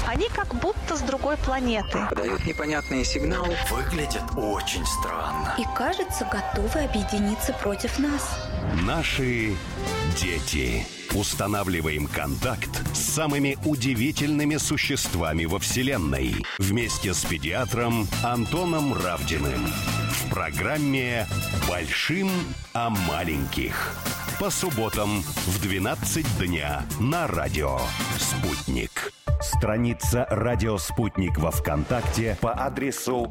Они как будто с другой планеты. Подают непонятные сигналы. Выглядят очень странно. И, кажется, готовы объединиться против нас. Наши дети. Устанавливаем контакт с самыми удивительными существами во Вселенной. Вместе с педиатром Антоном Равдиным. В программе «Большим о маленьких». По субботам в 12 дня на радио «Спутник». Страница «Радио Спутник» во ВКонтакте по адресу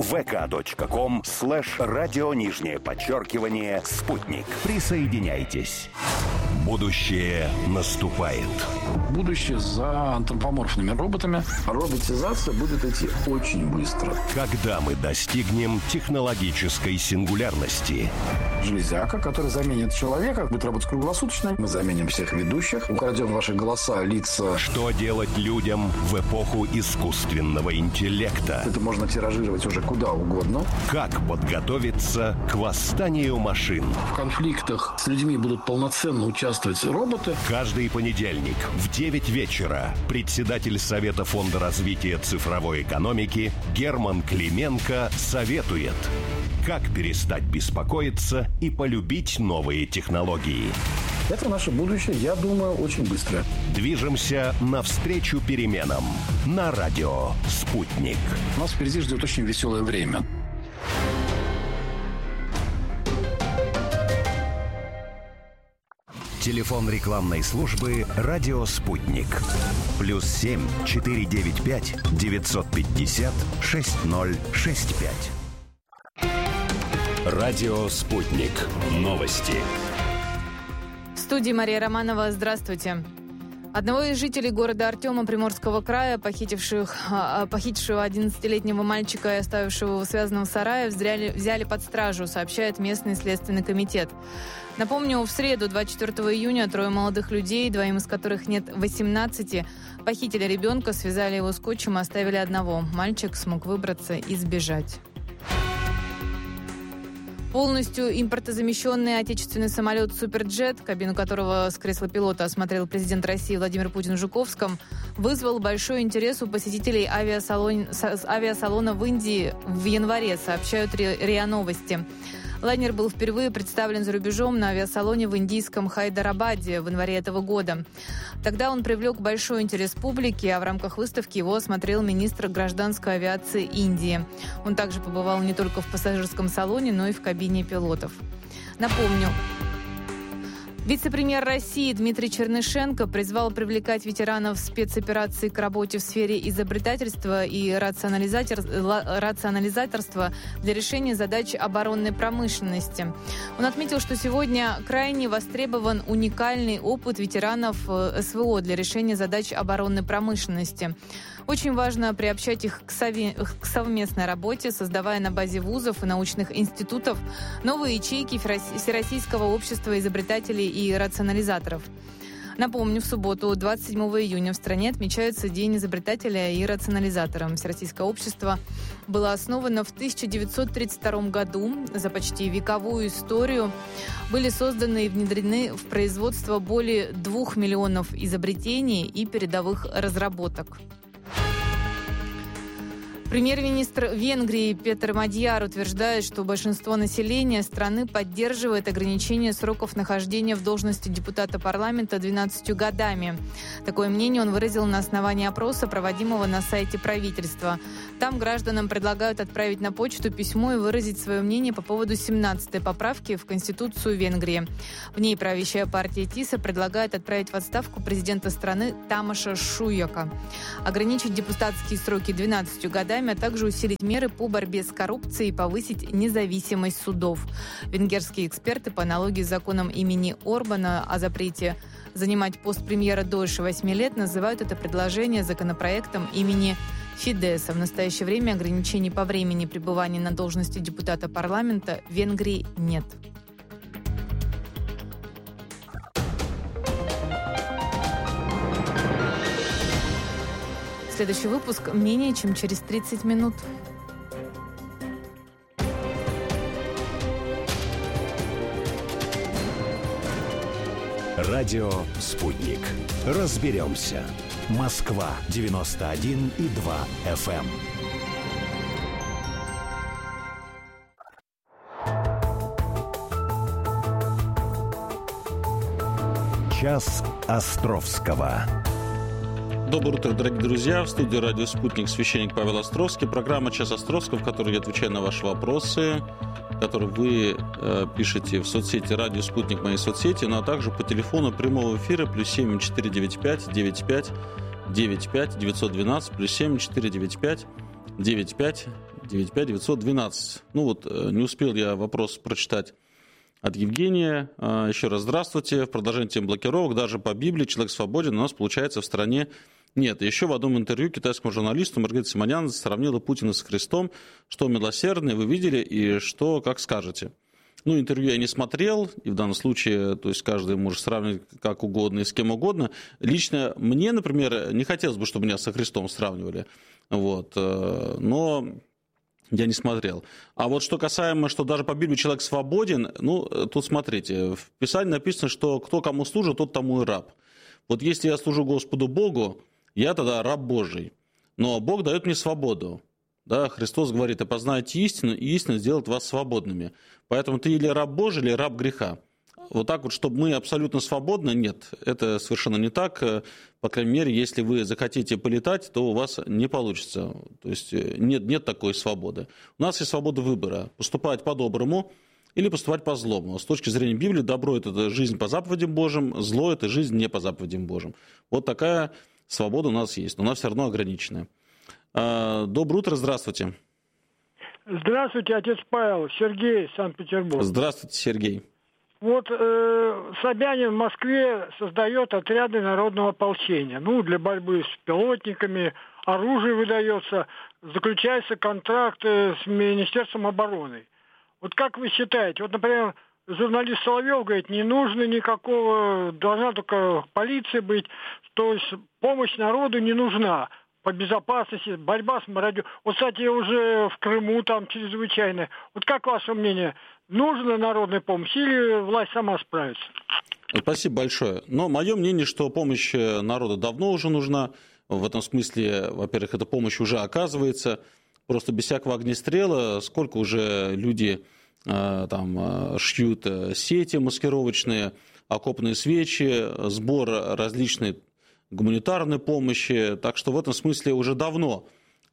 vk.com/радио_спутник. Присоединяйтесь. Будущее наступает. Будущее за антропоморфными роботами. Роботизация будет идти очень быстро. Когда мы достигнем технологической сингулярности? Железяка, которая заменит человека, будет работать круглосуточно. Мы заменим всех ведущих, украдем ваши голоса, лица. Что делать людям в эпоху искусственного интеллекта? Это можно тиражировать уже куда угодно. Как подготовиться к восстанию машин? В конфликтах с людьми будут полноценно участвовать роботы. Каждый понедельник в 9 вечера председатель Совета Фонда развития цифровой экономики Герман Клименко советует, как перестать беспокоиться и полюбить новые технологии. Это наше будущее, я думаю, очень быстро. Движемся навстречу переменам на радио «Спутник». Нас впереди ждет очень веселое время. Телефон рекламной службы «Радио Спутник». +7 495 950 6065. Радио «Спутник». Новости. В студии Мария Романова. Здравствуйте. Одного из жителей города Артема Приморского края, похитившего 11-летнего мальчика и оставившего его связанным в сарае, взяли под стражу, сообщает местный следственный комитет. Напомню, в среду, 24 июня, 3 молодых людей, двоим из которых нет 18, похитили ребенка, связали его скотчем и оставили одного. Мальчик смог выбраться и сбежать. Полностью импортозамещенный отечественный самолет «Суперджет», кабину которого с кресла пилота осмотрел президент России Владимир Путин в Жуковском, вызвал большой интерес у посетителей авиасалона в Индии в январе, сообщают РИА Новости. Лайнер был впервые представлен за рубежом на авиасалоне в индийском Хайдарабаде в январе этого года. Тогда он привлек большой интерес публики, а в рамках выставки его осмотрел министр гражданской авиации Индии. Он также побывал не только в пассажирском салоне, но и в кабине пилотов. Напомню, вице-премьер России Дмитрий Чернышенко призвал привлекать ветеранов спецопераций к работе в сфере изобретательства и рационализаторства для решения задач оборонной промышленности. Он отметил, что сегодня крайне востребован уникальный опыт ветеранов СВО для решения задач оборонной промышленности. Очень важно приобщать их к совместной работе, создавая на базе вузов и научных институтов новые ячейки Всероссийского общества изобретателей и рационализаторов. Напомню, в субботу, 27 июня, в стране отмечается День изобретателя и рационализатора. Всероссийское общество было основано в 1932 году. За почти вековую историю были созданы и внедрены в производство более 2 миллионов изобретений и передовых разработок. Премьер-министр Венгрии Петер Мадьяр утверждает, что большинство населения страны поддерживает ограничение сроков нахождения в должности депутата парламента 12 годами. Такое мнение он выразил на основании опроса, проводимого на сайте правительства. Там гражданам предлагают отправить на почту письмо и выразить свое мнение по поводу 17-й поправки в Конституцию Венгрии. В ней правящая партия ТИСА предлагает отправить в отставку президента страны Тамаша Шуйока, ограничить депутатские сроки 12 годами, а также усилить меры по борьбе с коррупцией и повысить независимость судов. Венгерские эксперты, по аналогии с законом имени Орбана о запрете занимать пост премьера дольше 8 лет, называют это предложение законопроектом имени Фидеса. В настоящее время ограничений по времени пребывания на должности депутата парламента в Венгрии нет. Следующий выпуск менее чем через 30 минут. Радио «Спутник». Разберемся. Москва 91,2 FM. Час Островского. Доброе утро, дорогие друзья. В студии радио «Спутник» священник Павел Островский. Программа «Час Островского», в которой я отвечаю на ваши вопросы, которые вы пишете в соцсети «Радио Спутник», моей соцсети, ну а также по телефону прямого эфира +7 495 95 95 912 +7 495 95 95 912. Ну вот, не успел я вопрос прочитать от Евгения. Еще раз здравствуйте. В продолжении темы блокировок даже по Библии человек свободен, у нас, получается, в стране нет. Еще в одном интервью китайскому журналисту Маргарита Симонян сравнила Путина с Христом. Что милосердное вы видели и что, как скажете? Ну, интервью я не смотрел, и в данном случае, то есть каждый может сравнивать как угодно и с кем угодно. Лично мне, например, не хотелось бы, чтобы меня со Христом сравнивали. Вот. Но я не смотрел. А вот что касаемо, что даже по Библии человек свободен, ну, тут смотрите, в Писании написано, что кто кому служит, тот тому и раб. Вот если я служу Господу Богу, я тогда раб Божий. Но Бог дает мне свободу. Да, Христос говорит, и познайте истину, и истина сделает вас свободными. Поэтому ты или раб Божий, или раб греха. Вот так вот, чтобы мы абсолютно свободны, нет, это совершенно не так. По крайней мере, если вы захотите полетать, то у вас не получится. То есть нет такой свободы. У нас есть свобода выбора. Поступать по-доброму или поступать по-злому. С точки зрения Библии, добро – это жизнь по заповедям Божьим, зло – это жизнь не по заповедям Божьим. Вот такая свобода у нас есть, но она все равно ограниченная. Доброе утро, здравствуйте. Здравствуйте, отец Павел, Сергей, Санкт-Петербург. Здравствуйте, Сергей. Вот Собянин в Москве создает отряды народного ополчения. Ну, для борьбы с пилотниками, оружие выдается, заключается контракт с Министерством обороны. Вот как вы считаете, вот, например, журналист Соловьев говорит, не нужно никакого, должна только полиция быть, то есть помощь народу не нужна. По безопасности, борьба с мародером. Вот, кстати, уже в Крыму там чрезвычайно. Вот как ваше мнение, нужна народная помощь или власть сама справится? Спасибо большое. Но мое мнение, что помощь народу давно уже нужна. В этом смысле, во-первых, эта помощь уже оказывается. Просто без всякого огнестрела, сколько уже люди там шьют сети маскировочные, окопные свечи, сбор различной гуманитарной помощи. Так что в этом смысле уже давно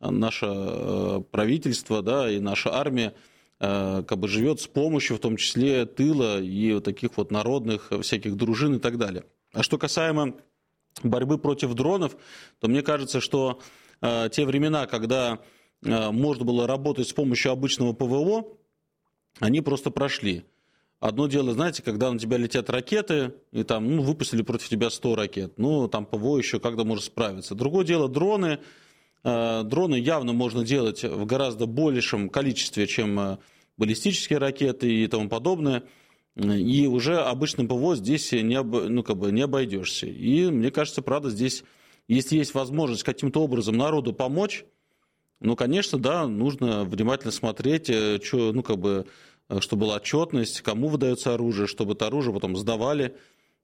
наше правительство, да, и наша армия как бы живет с помощью, в том числе тыла и вот таких вот народных всяких дружин и так далее. А что касаемо борьбы против дронов, то мне кажется, что те времена, когда можно было работать с помощью обычного ПВО, они просто прошли. Одно дело, знаете, когда на тебя летят ракеты, и там, выпустили против тебя 100 ракет, там ПВО еще как-то может справиться. Другое дело, дроны. Дроны явно можно делать в гораздо большем количестве, чем баллистические ракеты и тому подобное. И уже обычным ПВО здесь не обойдешься. И мне кажется, правда, здесь, если есть возможность каким-то образом народу помочь, конечно, да, нужно внимательно смотреть, чтобы была отчетность, кому выдается оружие, чтобы это оружие потом сдавали.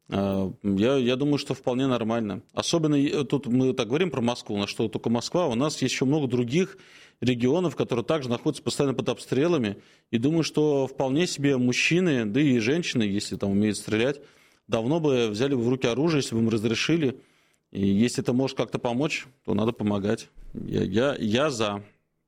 Я думаю, что вполне нормально. Особенно тут мы так говорим про Москву, на что только Москва. У нас есть еще много других регионов, которые также находятся постоянно под обстрелами. И думаю, что вполне себе мужчины, да и женщины, если там умеют стрелять, давно бы взяли бы в руки оружие, если бы им разрешили. И если это может как-то помочь, то надо помогать. Я за.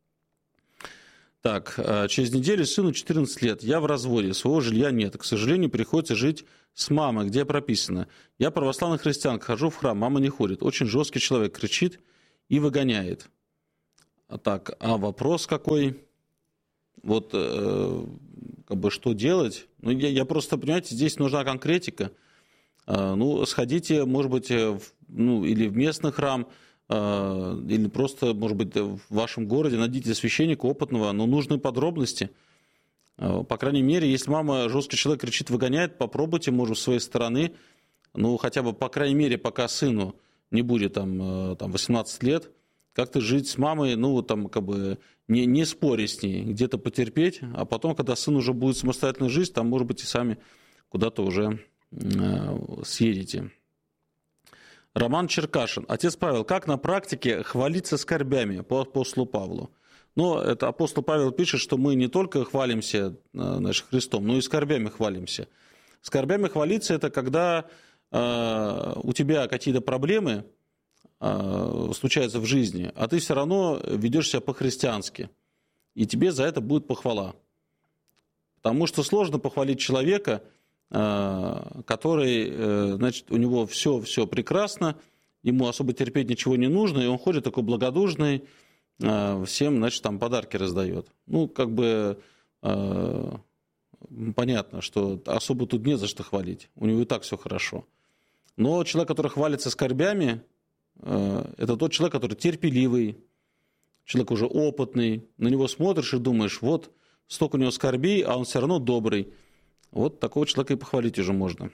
Так, через неделю сыну 14 лет. Я в разводе, своего жилья нет. К сожалению, приходится жить с мамой, где прописано. Я православный христианка, хожу в храм, мама не ходит. Очень жесткий человек, кричит и выгоняет. Так, а вопрос какой? Вот, что делать? Я просто, понимаете, здесь нужна конкретика. Сходите, может быть, или в местный храм, или просто, может быть, в вашем городе найдите священника опытного, но нужны подробности. По крайней мере, если мама, жесткий человек, кричит, выгоняет, попробуйте, может, с своей стороны, хотя бы, по крайней мере, пока сыну не будет там 18 лет, как-то жить с мамой, не споря с ней, где-то потерпеть, а потом, когда сын уже будет самостоятельной жить, там, может быть, и сами куда-то уже съедете. Роман Черкашин. Отец Павел, как на практике хвалиться скорбями по апостолу Павлу? Но это апостол Павел пишет, что мы не только хвалимся Христом, но и скорбями хвалимся. Скорбями хвалиться – это когда у тебя какие-то проблемы случаются в жизни, а ты все равно ведешь себя по-христиански, и тебе за это будет похвала. Потому что сложно похвалить человека, который, значит, у него все прекрасно, ему особо терпеть ничего не нужно, и он ходит такой благодушный, всем, значит, там подарки раздает. Ну, как бы понятно, что особо тут не за что хвалить, у него и так все хорошо. Но человек, который хвалится скорбями, это тот человек, который терпеливый, человек уже опытный, на него смотришь и думаешь, вот столько у него скорбей, а он все равно добрый. Вот такого человека и похвалить уже можно.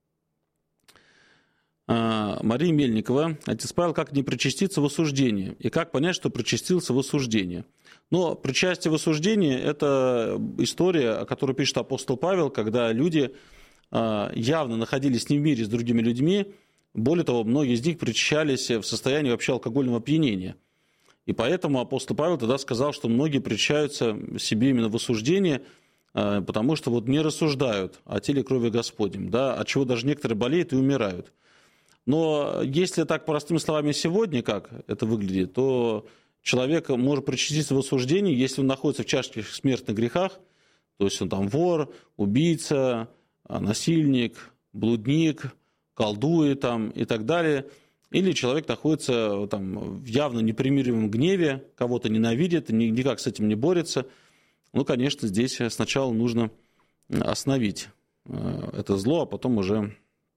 Мария Мельникова. Отец Павел, как не причаститься в осуждение? И как понять, что причастился в осуждение? Но причастие в осуждение – это история, о которой пишет апостол Павел, когда люди явно находились не в мире с другими людьми. Более того, многие из них причащались в состоянии вообще алкогольного опьянения. И поэтому апостол Павел тогда сказал, что многие причащаются себе именно в осуждение, потому что вот не рассуждают о теле и крови Господнем, да, от чего даже некоторые болеют и умирают. Но если так простыми словами сегодня, как это выглядит, то человек может причаститься в осуждении, если он находится в тяжких смертных грехах, то есть он там вор, убийца, насильник, блудник, колдует там и так далее, или человек находится там в явно непримиримом гневе, кого-то ненавидит, никак с этим не борется. Ну, конечно, здесь сначала нужно остановить это зло, а потом уже,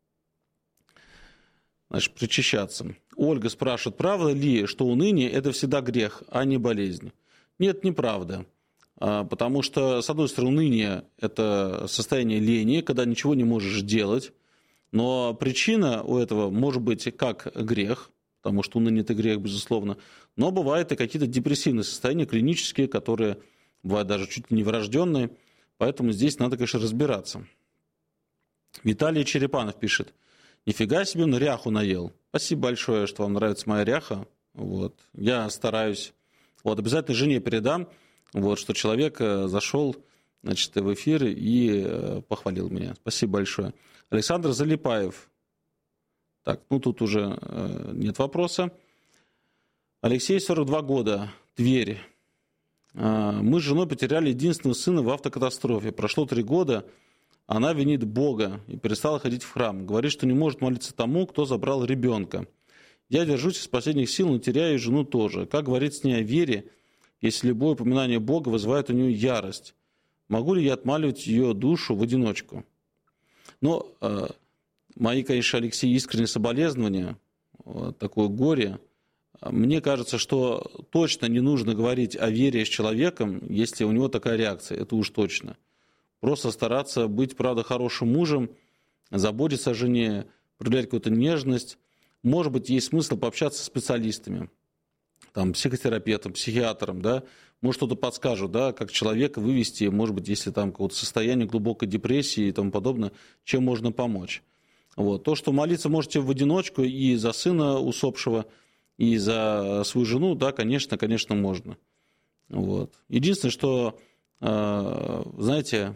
значит, причащаться. Ольга спрашивает, правда ли, что уныние – это всегда грех, а не болезнь? Нет, неправда. Потому что, с одной стороны, уныние – это состояние лени, когда ничего не можешь делать. Но причина у этого может быть как грех, потому что уныние – это грех, безусловно, но бывают и какие-то депрессивные состояния, клинические, которые бывают даже чуть ли не врожденные, поэтому здесь надо, конечно, разбираться. Виталий Черепанов пишет, нифига себе, он ряху наел. Спасибо большое, что вам нравится моя ряха. Вот. Я стараюсь. Вот, обязательно жене передам, вот, что человек зашел, значит, в эфир и похвалил меня. Спасибо большое. Александр Залипаев. Так, ну тут уже нет вопроса. Алексей, 42 года, Тверь. Мы с женой потеряли единственного сына в автокатастрофе. Прошло 3 года. Она винит Бога и перестала ходить в храм. Говорит, что не может молиться тому, кто забрал ребенка. Я держусь из последних сил, но теряю жену тоже. Как говорить с ней о вере, если любое упоминание Бога вызывает у нее ярость? Могу ли я отмаливать ее душу в одиночку? Но мои, конечно, Алексей, искренние соболезнования, такое горе. Мне кажется, что точно не нужно говорить о вере с человеком, если у него такая реакция, это уж точно. Просто стараться быть, правда, хорошим мужем, заботиться о жене, проявлять какую-то нежность. Может быть, есть смысл пообщаться с специалистами, там, психотерапевтом, психиатром, да, может, что-то подскажут, да, как человека вывести, может быть, если там какое-то состояние глубокой депрессии и тому подобное, чем можно помочь. Вот. То, что молиться можете в одиночку и за сына усопшего, и за свою жену, да, конечно, можно. Вот. Единственное, что, знаете,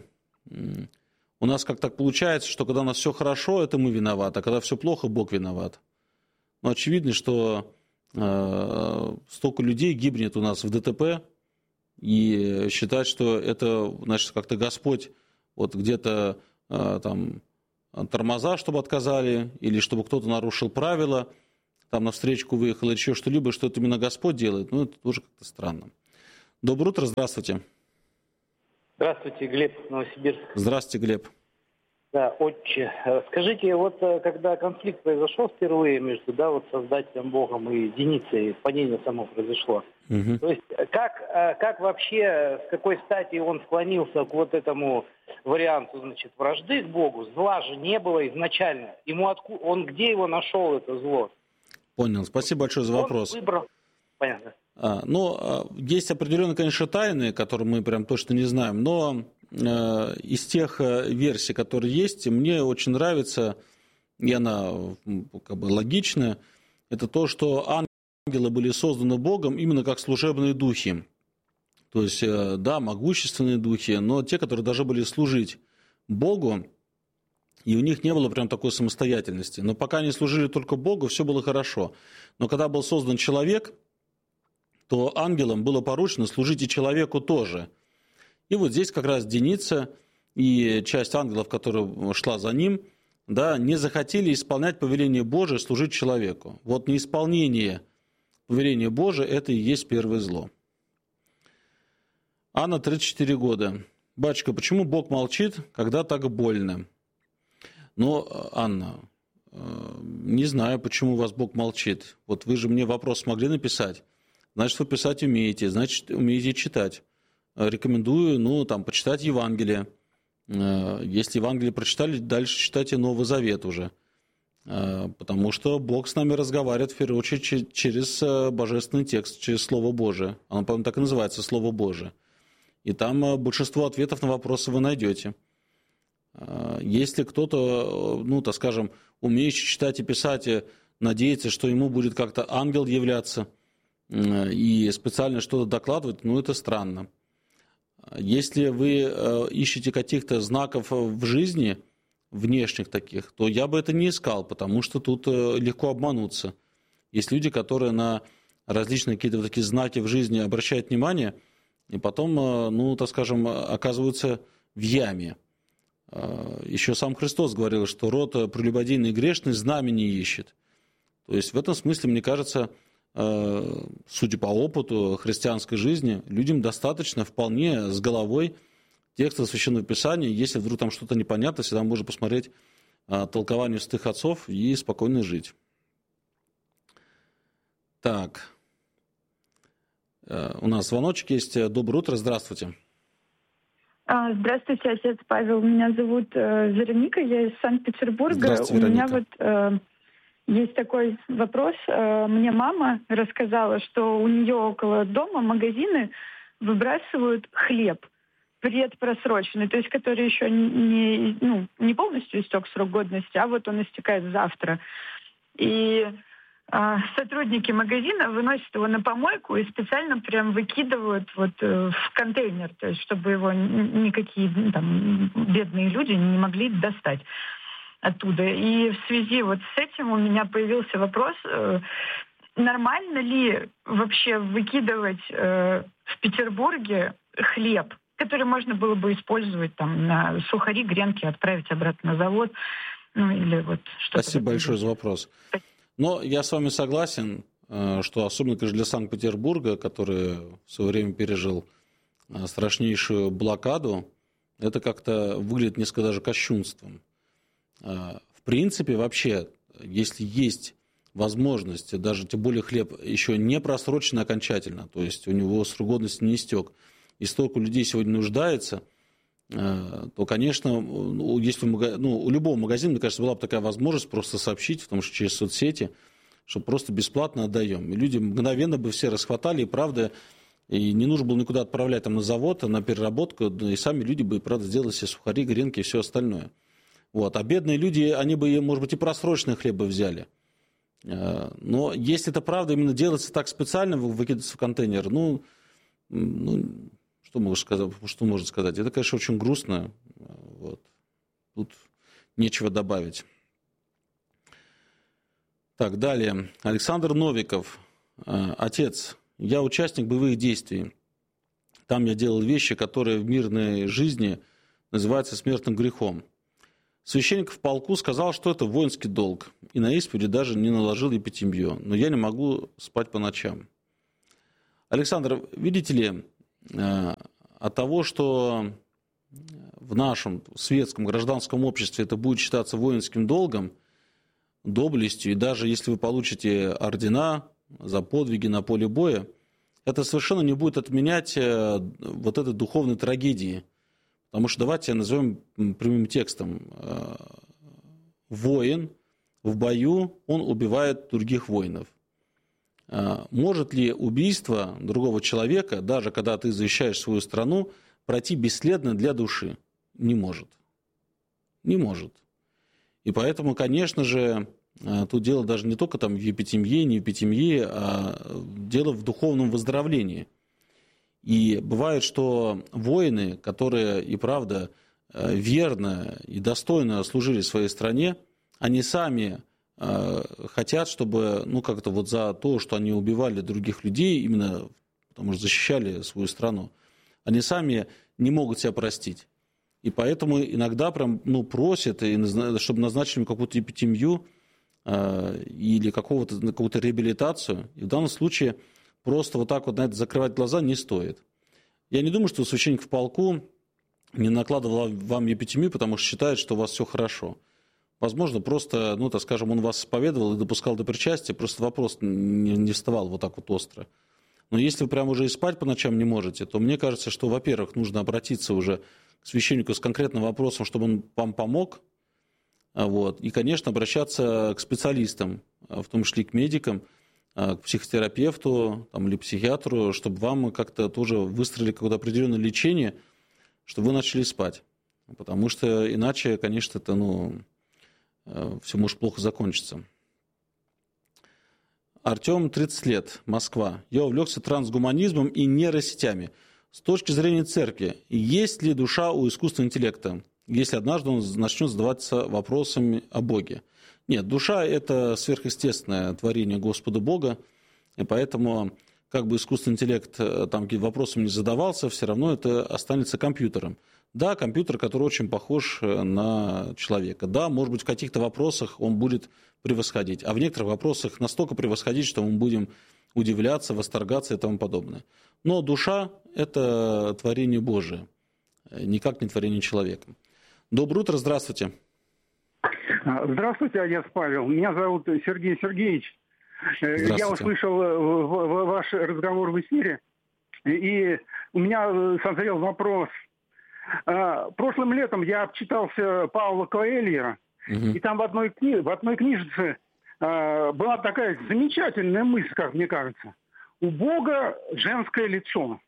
у нас как так получается, что когда у нас все хорошо, это мы виноваты, а когда все плохо, Бог виноват. Но очевидно, что столько людей гибнет у нас в ДТП, и считать, что это, значит, как-то Господь вот где-то там тормоза, чтобы отказали, или чтобы кто-то нарушил правила, там на встречку выехал, или еще что-либо, что это именно Господь делает, ну, это тоже как-то странно. Доброе утро, здравствуйте. Здравствуйте, Глеб, Новосибирск. Здравствуйте, Глеб. Да, отче. Скажите, вот когда конфликт произошел впервые между, да, вот Создателем Богом и единицей, падение само произошло, то есть как вообще, с какой стати он склонился к вот этому варианту, значит, вражды к Богу? Зла же не было изначально. Он где его нашел, это зло? Понял. Спасибо большое за вопрос. Он выбрал. Понятно. Есть определенные, конечно, тайны, которые мы прям точно не знаем, но из тех версий, которые есть, мне очень нравится и она как бы логичная, это то, что ангелы были созданы Богом именно как служебные духи. То есть, да, могущественные духи, но те, которые должны были служить Богу, и у них не было прям такой самостоятельности. Но пока они служили только Богу, все было хорошо. Но когда был создан человек, то ангелам было поручено служить и человеку тоже. И вот здесь как раз Деница и часть ангелов, которая шла за ним, да, не захотели исполнять повеление Божие, служить человеку. Вот неисполнение повеления Божия – это и есть первое зло. Анна, 34 года. Батюшка, почему Бог молчит, когда так больно? Ну, Анна, не знаю, почему у вас Бог молчит. Вот вы же мне вопрос смогли написать. Значит, вы писать умеете, значит, умеете читать. Рекомендую, почитать Евангелие. Если Евангелие прочитали, дальше читайте Новый Завет уже. Потому что Бог с нами разговаривает, в первую очередь, через божественный текст, через Слово Божие. Оно, по-моему, так и называется, Слово Божие. И там большинство ответов на вопросы вы найдете. Если кто-то, так скажем, умеющий читать и писать, надеется, что ему будет как-то ангел являться и специально что-то докладывать, это странно. Если вы ищете каких-то знаков в жизни, внешних таких, то я бы это не искал, потому что тут легко обмануться. Есть люди, которые на различные какие-то такие знаки в жизни обращают внимание, и потом, оказываются в яме. Еще сам Христос говорил, что род прелюбодейный и грешный знамени ищет. То есть в этом смысле, мне кажется, судя по опыту христианской жизни, людям достаточно вполне с головой текста Священного Писания. Если вдруг там что-то непонятно, всегда можно посмотреть толкование святых отцов и спокойно жить. Так. У нас звоночек есть. Доброе утро, здравствуйте. Здравствуйте, отец Павел. Меня зовут Вероника, я из Санкт-Петербурга. Здравствуйте, Вероника. У меня есть такой вопрос. Мне мама рассказала, что у нее около дома магазины выбрасывают хлеб предпросроченный, то есть который еще не полностью истек срок годности, а вот он истекает завтра. И сотрудники магазина выносят его на помойку и специально прям выкидывают в контейнер, то есть чтобы его никакие бедные люди не могли достать оттуда. И в связи с этим у меня появился вопрос, нормально ли вообще выкидывать в Петербурге хлеб, который можно было бы использовать на сухари, гренки, отправить обратно на завод, или что-то. Спасибо большое за вопрос. Но я с вами согласен, что особенно, конечно, для Санкт-Петербурга, который в свое время пережил страшнейшую блокаду, это как-то выглядит несколько даже кощунством. В принципе, вообще, если есть возможность, даже тем более хлеб еще не просрочен окончательно, то есть у него срок годности не истек, и столько людей сегодня нуждается, то, конечно, если у любого магазина, мне кажется, была бы такая возможность просто сообщить, потому что через соцсети, что просто бесплатно отдаем. И люди мгновенно бы все расхватали, и правда, и не нужно было никуда отправлять на завод, на переработку, и сами люди бы, правда, сделали себе сухари, гренки и все остальное. А бедные люди, они бы, может быть, и просроченный хлеб бы взяли. Но если это правда именно делается так специально, выкидывается в контейнер, что можно сказать? Это, конечно, очень грустно. Тут нечего добавить. Так, далее. Александр Новиков. Отец, я участник боевых действий. Там я делал вещи, которые в мирной жизни называются смертным грехом. Священник в полку сказал, что это воинский долг. И на исповеди даже не наложил епитимью. Но я не могу спать по ночам. Александр, видите ли, от того, что в нашем светском гражданском обществе это будет считаться воинским долгом, доблестью, и даже если вы получите ордена за подвиги на поле боя, это совершенно не будет отменять этой духовной трагедии. Потому что давайте назовем прямым текстом. Воин в бою, он убивает других воинов. Может ли убийство другого человека, даже когда ты защищаешь свою страну, пройти бесследно для души? Не может. Не может. И поэтому, конечно же, тут дело даже не только там в епитемье, не в епитемье, а дело в духовном выздоровлении. И бывает, что воины, которые и правда верно и достойно служили своей стране, они сами хотят, чтобы, как-то вот за то, что они убивали других людей, именно потому что защищали свою страну, они сами не могут себя простить. И поэтому иногда прям, просят, чтобы назначили какую-то епитемью или какую-то реабилитацию. И в данном случае просто вот так вот на это закрывать глаза не стоит. Я не думаю, что священник в полку не накладывал вам епитемию, потому что считает, что у вас все хорошо. Возможно, просто, он вас исповедовал и допускал до причастия, просто вопрос не вставал вот так вот остро. Но если вы прямо уже и спать по ночам не можете, то мне кажется, что, во-первых, нужно обратиться уже к священнику с конкретным вопросом, чтобы он вам помог. И, конечно, обращаться к специалистам, в том числе и к медикам, к психотерапевту или психиатру, чтобы вам как-то тоже выстроили какое-то определенное лечение, чтобы вы начали спать. Потому что иначе, конечно, это, все может плохо закончиться. Артем, 30 лет, Москва. Я увлекся трансгуманизмом и нейросетями. С точки зрения церкви, есть ли душа у искусственного интеллекта, если однажды он начнет задаваться вопросами о Боге? Нет, душа – это сверхъестественное творение Господа Бога, и поэтому, как бы искусственный интеллект каким-то вопросом не задавался, все равно это останется компьютером. Да, компьютер, который очень похож на человека. Да, может быть, в каких-то вопросах он будет превосходить, а в некоторых вопросах настолько превосходить, что мы будем удивляться, восторгаться и тому подобное. Но душа – это творение Божие, никак не творение человека. Доброе утро, здравствуйте. Здравствуйте, отец Павел. Меня зовут Сергей Сергеевич. Я услышал ваш разговор в эфире, и у меня созрел вопрос. Прошлым летом я обчитался Паула Коэльо, и там в одной книжице была такая замечательная мысль, как мне кажется. У Бога женское лицо,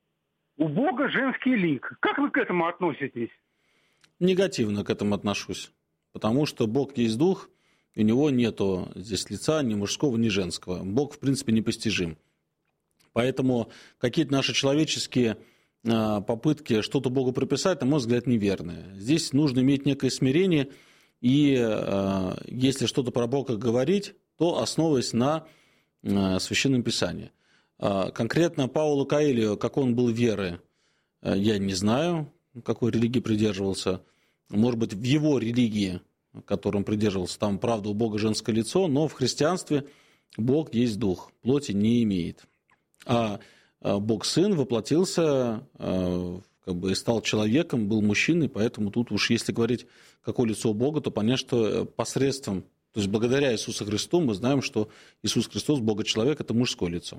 у Бога женский лик. Как вы к этому относитесь? Негативно к этому отношусь, потому что Бог есть дух, и у него нету здесь лица ни мужского, ни женского. Бог, в принципе, непостижим. Поэтому какие-то наши человеческие попытки что-то Богу приписать, на мой взгляд, неверные. Здесь нужно иметь некое смирение, и если что-то про Бога говорить, то основываясь на Священном Писании. Конкретно Пауло Коэльо, как он был веры, я не знаю, какой религии придерживался. Может быть, в его религии, которой он придерживался, там, правда, у Бога женское лицо, но в христианстве Бог есть дух, плоти не имеет. А Бог Сын воплотился, и стал человеком, был мужчиной, поэтому тут уж если говорить, какое лицо у Бога, то понятно, что посредством, то есть благодаря Иисусу Христу мы знаем, что Иисус Христос, Бога-человек, это мужское лицо.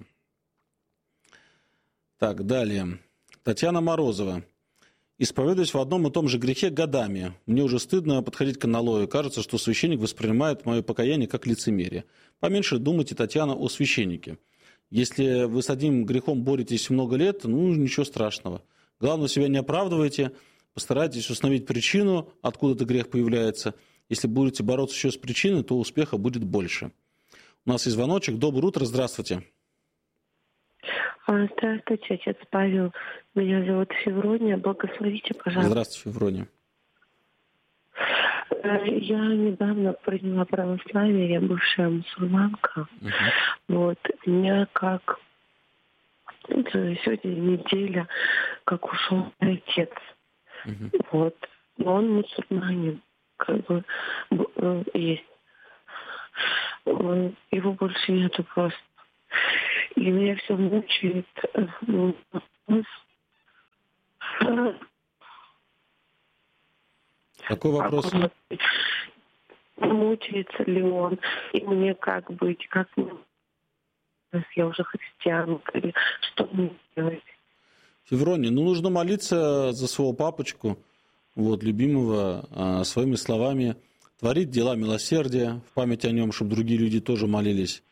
Так, далее. Татьяна Морозова. Исповедуюсь в одном и том же грехе годами. Мне уже стыдно подходить к аналою. Кажется, что священник воспринимает мое покаяние как лицемерие. Поменьше думайте, Татьяна, о священнике. Если вы с одним грехом боретесь много лет, ничего страшного. Главное, себя не оправдывайте, постарайтесь установить причину, откуда этот грех появляется. Если будете бороться еще с причиной, то успеха будет больше. У нас есть звоночек. Доброе утро, здравствуйте. Здравствуйте, отец Павел. Меня зовут Феврония. Благословите, пожалуйста. Здравствуйте, Феврония. Я недавно приняла православие, я бывшая мусульманка. У меня сегодня неделя, как ушел мой отец. Но он мусульманин, есть. Его больше нету просто. И меня все мучает. Какой вопрос? Мучается ли он? И мне как быть? Как мне? Я уже христианка. Или что мне делать? Феврония, нужно молиться за своего папочку, любимого, своими словами, творить дела милосердия в память о нем, чтобы другие люди тоже молились.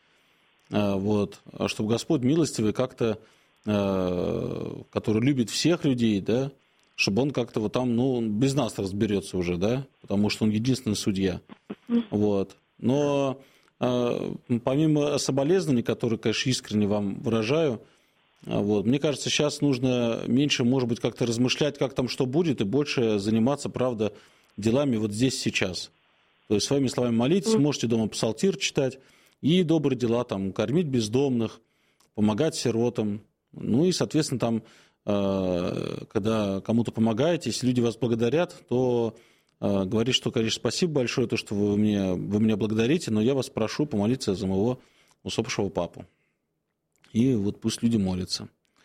Чтобы Господь милостивый как-то, который любит всех людей, да, чтобы он как-то вот там, без нас разберется уже, да, потому что он единственный судья. Вот. Но помимо соболезнований, которые, конечно, искренне вам выражаю, вот, мне кажется, сейчас нужно меньше, может быть, как-то размышлять, как там что будет, и больше заниматься, правда, делами вот здесь, сейчас. То есть своими словами молиться, можете дома псалтирь читать, и добрые дела, там, кормить бездомных, помогать сиротам. Ну и, соответственно, там, когда кому-то помогаете, если люди вас благодарят, то говорить, что, конечно, спасибо большое, то, что вы меня благодарите, но я вас прошу помолиться за моего усопшего папу. И вот пусть люди молятся.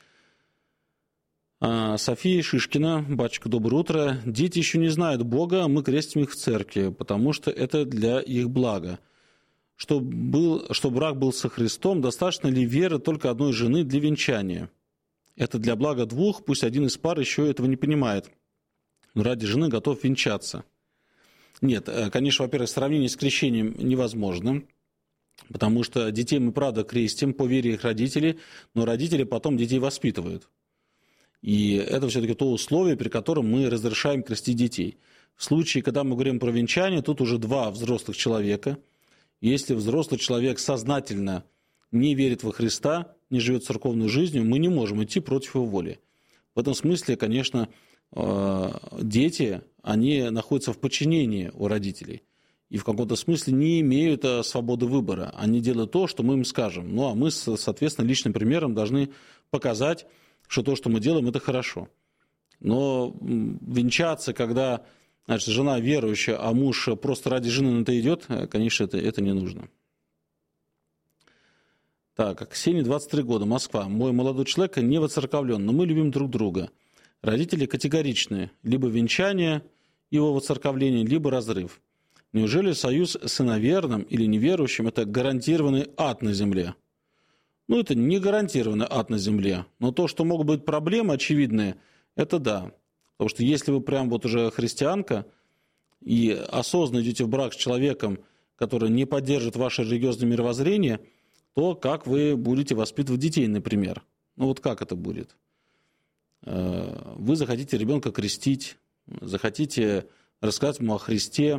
София Шишкина. Батюшка, доброе утро. Дети еще не знают Бога, а мы крестим их в церкви, потому что это для их блага. Что брак был со Христом, достаточно ли веры только одной жены для венчания? Это для блага двух, пусть один из пар еще этого не понимает, но ради жены готов венчаться. Нет, конечно, во-первых, сравнение с крещением невозможно, потому что детей мы, правда, крестим по вере их родителей, но родители потом детей воспитывают. И это все-таки то условие, при котором мы разрешаем крестить детей. В случае, когда мы говорим про венчание, тут уже два взрослых человека. Если взрослый человек сознательно не верит во Христа, не живет церковной жизнью, мы не можем идти против его воли. В этом смысле, конечно, дети, они находятся в подчинении у родителей. И в каком-то смысле не имеют свободы выбора. Они делают то, что мы им скажем. Ну, а мы, соответственно, личным примером должны показать, что то, что мы делаем, это хорошо. Но венчаться, когда, значит, жена верующая, а муж просто ради жены на это идет, конечно, это не нужно. Так, Ксении 23 года, Москва. Мой молодой человек не воцерковлен, но мы любим друг друга. Родители категоричные. Либо венчание, его воцерковление, либо разрыв. Неужели союз с иноверным или неверующим – это гарантированный ад на земле? Ну, это не гарантированный ад на земле. Но то, что могут быть проблемы очевидные, это да. Потому что если вы прям вот уже христианка и осознанно идете в брак с человеком, который не поддержит ваше религиозное мировоззрение, то как вы будете воспитывать детей, например? Ну, вот как это будет? Вы захотите ребенка крестить, захотите рассказать ему о Христе,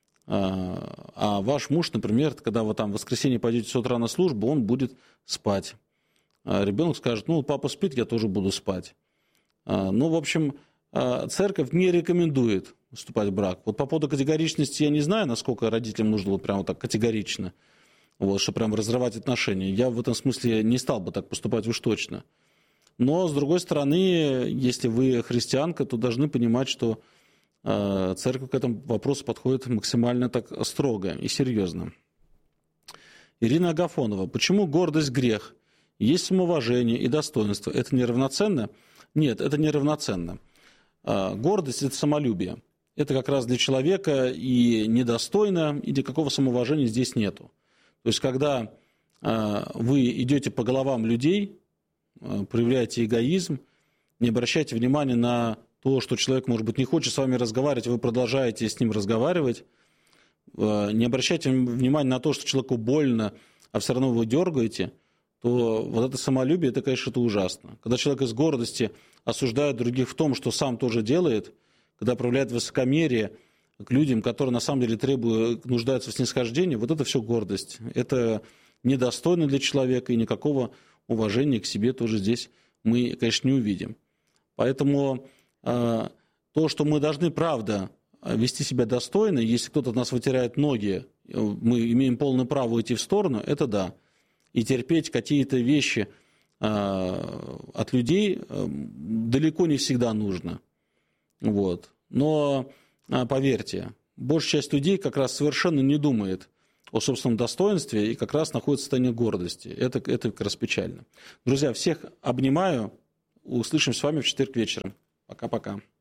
а ваш муж, например, когда вы там в воскресенье пойдете с утра на службу, он будет спать. А ребенок скажет, папа спит, я тоже буду спать. В общем, церковь не рекомендует вступать в брак. Вот по поводу категоричности я не знаю, насколько родителям нужно вот прямо так категорично, вот, чтобы прям разрывать отношения. Я в этом смысле не стал бы так поступать уж точно. Но, с другой стороны, если вы христианка, то должны понимать, что церковь к этому вопросу подходит максимально так строго и серьезно. Ирина Агафонова. Почему гордость – грех? Есть самоуважение и достоинство. Это неравноценно? Нет, это неравноценно. Гордость – это самолюбие. Это как раз для человека и недостойно, и никакого самоуважения здесь нету. То есть, когда вы идете по головам людей, проявляете эгоизм, не обращайте внимания на то, что человек, может быть, не хочет с вами разговаривать, вы продолжаете с ним разговаривать, не обращайте внимания на то, что человеку больно, а все равно вы дергаете, то вот это самолюбие, это, конечно, это ужасно. Когда человек из гордости осуждает других в том, что сам тоже делает, когда проявляет высокомерие к людям, которые на самом деле нуждаются в снисхождении, вот это все гордость. Это недостойно для человека, и никакого уважения к себе тоже здесь мы, конечно, не увидим. Поэтому то, что мы должны, правда, вести себя достойно, если кто-то от нас вытирает ноги, мы имеем полное право уйти в сторону, это да. И терпеть какие-то вещи от людей далеко не всегда нужно. Вот. Но поверьте, большая часть людей как раз совершенно не думает о собственном достоинстве и как раз находится в состоянии гордости. Это как раз печально. Друзья, всех обнимаю. Услышимся с вами в четверг вечером. Пока-пока.